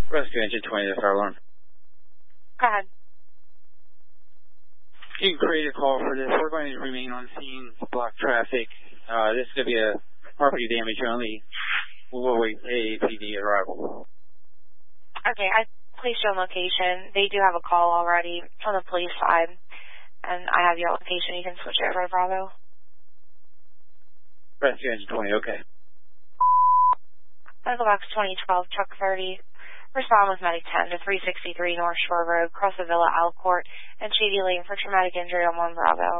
Rescue Engine 20, the fire alarm. Go ahead. You can create a call for this. We're going to remain on scene to block traffic. This is going to be a property damage only. We'll wait AAPD arrival. Okay, I placed your location. They do have a call already from the police side, and I have your location. You can switch over to Bravo. Rescue Engine 20, okay. Medical Box 2012, Truck 30. Respond with Medic 10 to 363 North Shore Road, cross the Villa Alcourt and Shady Lane for traumatic injury on 1 Bravo.